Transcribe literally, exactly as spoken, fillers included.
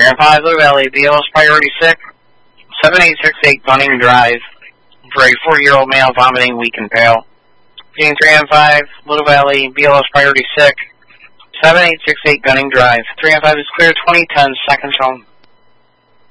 three on five, Little Valley, B L S priority sick, seven eight six eight Gunning Drive, for a four-year-old male vomiting, weak and pale. Being three on five, Little Valley, B L S priority sick, seven eight six eight Gunning Drive, three on five is clear, twenty ten seconds home.